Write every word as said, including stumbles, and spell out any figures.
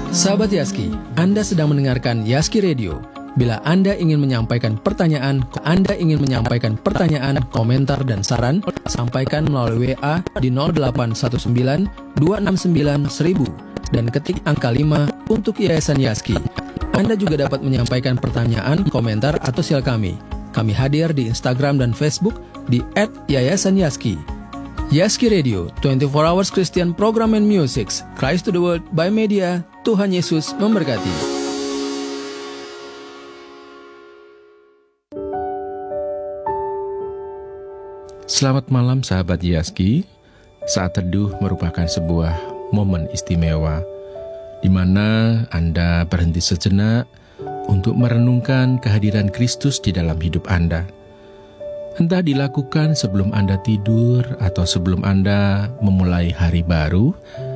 Sahabat Yaski, Anda sedang mendengarkan Yaski Radio. Bila Anda ingin menyampaikan pertanyaan, Anda ingin menyampaikan pertanyaan, komentar, dan saran, sampaikan melalui W A di nol delapan satu sembilan dua enam sembilan seribu dan ketik angka lima untuk Yayasan Yaski. Anda juga dapat menyampaikan pertanyaan, komentar, atau sial kami. Kami hadir di Instagram dan Facebook di et yayasan yaski. Yaski Radio, dua puluh empat hours Christian Program and Music, Christ to the World by Media. Tuhan Yesus memberkati. Selamat malam sahabat Yaski. Saat teduh merupakan sebuah momen istimewa di mana Anda berhenti sejenak untuk merenungkan kehadiran Kristus di dalam hidup Anda. Entah dilakukan sebelum Anda tidur atau sebelum Anda memulai hari baru